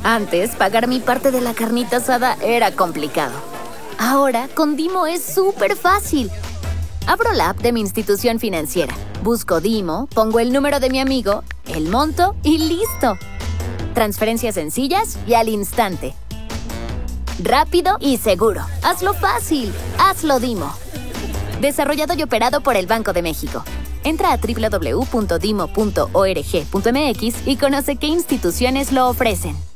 Antes, pagar mi parte de la carnita asada era complicado. Ahora, con Dimo es súper fácil. Abro la app de mi institución financiera, busco Dimo, pongo el número de mi amigo, el monto y ¡listo! Transferencias sencillas y al instante. Rápido y seguro. Hazlo fácil. Hazlo Dimo. Desarrollado y operado por el Banco de México. Entra a www.dimo.org.mx y conoce qué instituciones lo ofrecen.